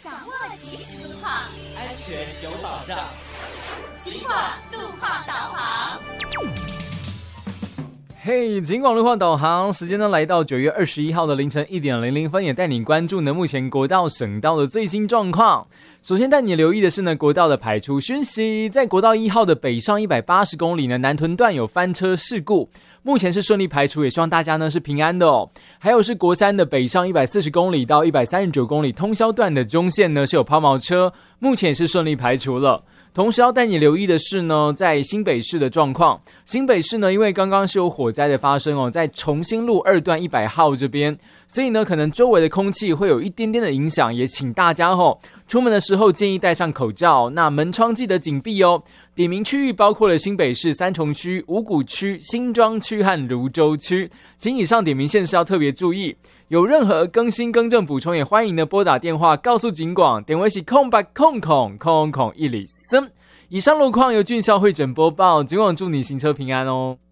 掌握即时路况， 安全有保障。 警广路况导航。 嘿，警广路况导航时间呢来到9月21号的凌晨1点00分，也带你关注呢目前国道省道的最新状况。首先带你留意的是呢国道的排除讯息，在国道1号的北上180公里呢南屯段有翻车事故，目前是顺利排除，也希望大家呢是平安的哦。还有是国3的北上140公里到139公里通霄段的中线呢是有抛锚车，目前也是顺利排除了。同时要带你留意的是呢，在新北市的状况。新北市呢，因为刚刚是有火灾的发生哦，在重新路2段100号这边，所以呢，可能周围的空气会有一点点的影响，也请大家出门的时候建议戴上口罩，那门窗记得紧闭哦。点名区域包括了新北市三重区、五股区、新庄区和蘆洲区，请以上点名县市要特别注意。有任何更新更正补充，也欢迎呢拨打电话告诉警广，电话是0800000103。以上路况由俊孝会诊播报，警广祝你行车平安哦。